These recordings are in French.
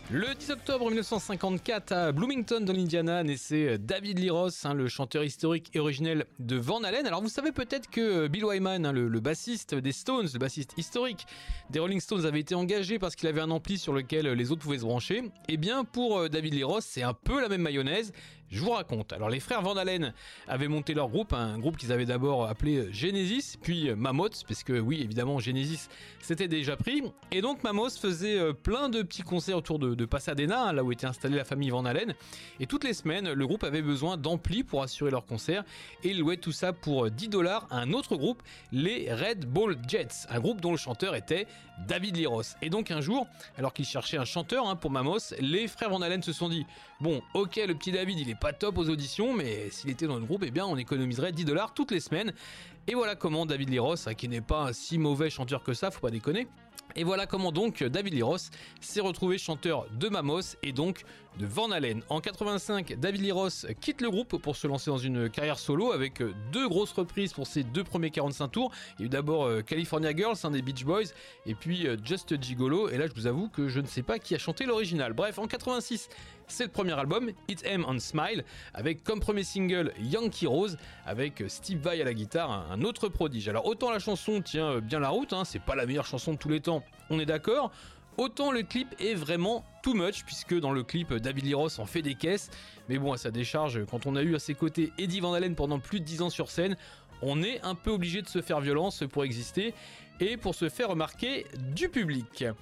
Le 10 octobre 1954, à Bloomington, dans l'Indiana, naissait David Lee Roth, le chanteur historique et originel de Van Halen. Alors vous savez peut-être que Bill Wyman, le bassiste des Stones, le bassiste historique des Rolling Stones, avait été engagé parce qu'il avait un ampli sur lequel les autres pouvaient se brancher. Eh bien pour David Lee Roth, c'est un peu la même mayonnaise. Je vous raconte. Alors les frères Van Halen avaient monté leur groupe, un groupe qu'ils avaient d'abord appelé Genesis, puis Mammoth, parce que oui, évidemment, Genesis s'était déjà pris. Et donc Mammoth faisait plein de petits concerts autour de Pasadena, là où était installée la famille Van Halen. Et toutes les semaines, le groupe avait besoin d'amplis pour assurer leurs concerts. Et ils louaient tout ça pour $10 à un autre groupe, les Red Ball Jets, un groupe dont le chanteur était David Lee Roth. Et donc un jour, alors qu'ils cherchaient un chanteur pour Mammoth, les frères Van Halen se sont dit « Bon, ok, le petit David, il est pas top aux auditions, mais s'il était dans le groupe, eh bien on économiserait $10 toutes les semaines. » Et voilà comment David Lee Roth, qui n'est pas un si mauvais chanteur que ça, faut pas déconner, et voilà comment donc David Lee Roth s'est retrouvé chanteur de Mammoth et donc de Van Halen. En 85, David Lee Roth quitte le groupe pour se lancer dans une carrière solo avec deux grosses reprises pour ses deux premiers 45 tours. Il y a eu d'abord California Girls, des Beach Boys, et puis Just Gigolo, et là je vous avoue que je ne sais pas qui a chanté l'original. Bref, en 86, c'est le premier album, Hit 'Em on Smile, avec comme premier single Yankee Rose, avec Steve Vai à la guitare, un autre prodige. Alors autant la chanson tient bien la route, c'est pas la meilleure chanson de tous les temps, on est d'accord, autant le clip est vraiment too much, puisque dans le clip, David Lee Roth en fait des caisses, mais bon, à sa décharge, quand on a eu à ses côtés Eddie Van Halen pendant plus de 10 ans sur scène, on est un peu obligé de se faire violence pour exister et pour se faire remarquer du public.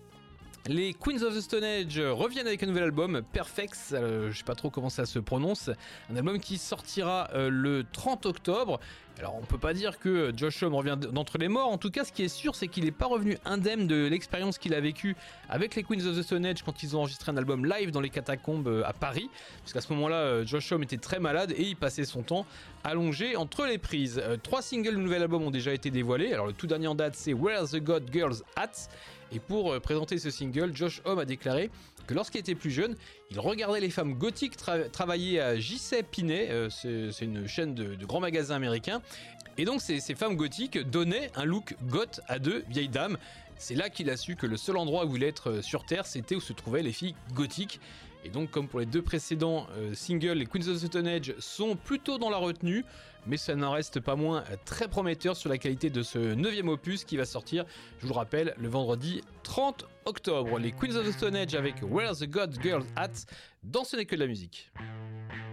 Les Queens of the Stone Age reviennent avec un nouvel album, Perfects, je sais pas trop comment ça se prononce, un album qui sortira le 30 octobre. Alors on peut pas dire que Josh Homme revient d'entre les morts, en tout cas ce qui est sûr c'est qu'il est pas revenu indemne de l'expérience qu'il a vécue avec les Queens of the Stone Age quand ils ont enregistré un album live dans les catacombes à Paris, parce qu'à ce moment-là Josh Homme était très malade et il passait son temps allongé entre les prises. 3 singles du nouvel album ont déjà été dévoilés, alors le tout dernier en date c'est Where's the God Girls At, et pour présenter ce single, Josh Homme a déclaré que lorsqu'il était plus jeune, il regardait les femmes gothiques travailler à J.C. Penney, c'est une chaîne de grands magasins américains, et donc ces femmes gothiques donnaient un look goth à deux vieilles dames. C'est là qu'il a su que le seul endroit où il voulait être sur Terre, c'était où se trouvaient les filles gothiques. Et donc comme pour les deux précédents singles, les Queens of the Stone Age sont plutôt dans la retenue, mais ça n'en reste pas moins très prometteur sur la qualité de ce 9e opus qui va sortir, je vous le rappelle, le vendredi 30 octobre. Les Queens of the Stone Age avec Where's the God Girls At, dans Ce n'est que de la musique.